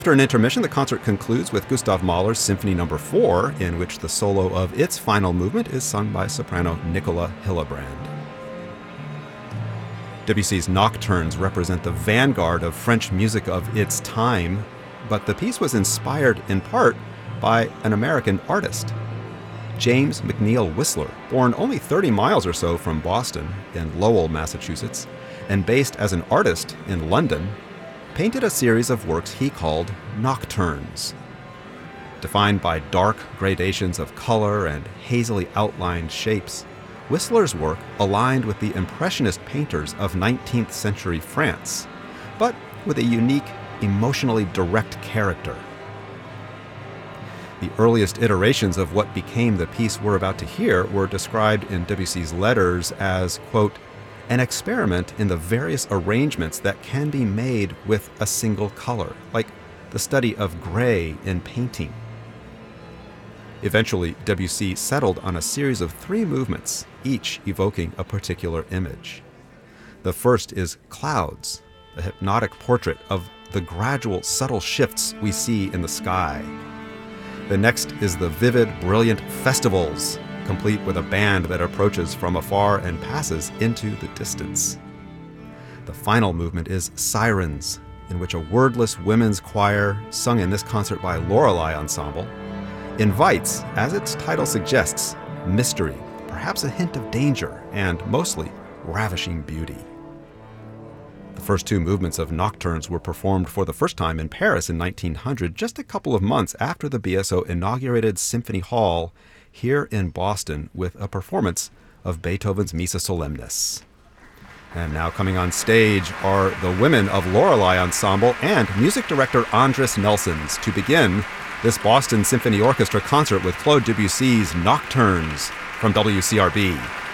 After an intermission, the concert concludes with Gustav Mahler's Symphony No. 4, in which the solo of its final movement is sung by soprano Nicola Hillebrand. Debussy's nocturnes represent the vanguard of French music of its time, but the piece was inspired in part by an American artist. James McNeill Whistler, born only 30 miles or so from Boston in Lowell, Massachusetts, and based as an artist in London, painted a series of works he called nocturnes. Defined by dark gradations of color and hazily outlined shapes, Whistler's work aligned with the Impressionist painters of 19th century France, but with a unique, emotionally direct character. The earliest iterations of what became the piece we're about to hear were described in Debussy's letters as, quote, an experiment in the various arrangements that can be made with a single color, like the study of gray in painting. Eventually, Debussy settled on a series of 3 movements, each evoking a particular image. The first is Clouds, a hypnotic portrait of the gradual, subtle shifts we see in the sky. The next is the vivid, brilliant Festivals, complete with a band that approaches from afar and passes into the distance. The final movement is Sirens, in which a wordless women's choir, sung in this concert by Lorelei Ensemble, invites, as its title suggests, mystery, perhaps a hint of danger, and mostly ravishing beauty. The first 2 movements of Nocturnes were performed for the first time in Paris in 1900, just a couple of months after the BSO inaugurated Symphony Hall here in Boston with a performance of Beethoven's Missa Solemnis. And now coming on stage are the women of Lorelei Ensemble and music director Andris Nelsons to begin this Boston Symphony Orchestra concert with Claude Debussy's Nocturnes from WCRB.